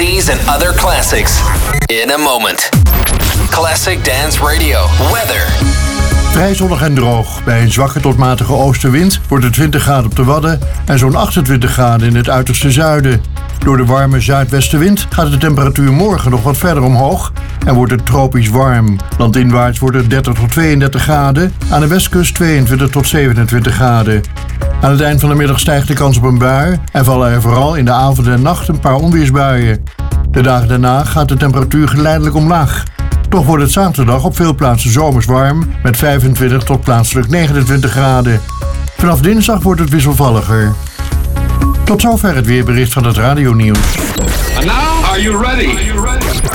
These and other classics in a moment. Classic Dance Radio. Weather. Vrij zonnig en droog. Bij een zwakke tot matige oostenwind wordt het 20 graden op de Wadden en zo'n 28 graden in het uiterste zuiden. Door de warme zuidwestenwind gaat de temperatuur morgen nog wat verder omhoog en wordt het tropisch warm. Landinwaarts wordt het 30 tot 32 graden, aan de westkust 22 tot 27 graden. Aan het eind van de middag stijgt de kans op een bui en vallen er vooral in de avond en nacht een paar onweersbuien. De dagen daarna gaat de temperatuur geleidelijk omlaag. Toch wordt het zaterdag op veel plaatsen zomers warm met 25 tot plaatselijk 29 graden. Vanaf dinsdag wordt het wisselvalliger. Tot zover het weerbericht van het radionieuws. And now, are you ready?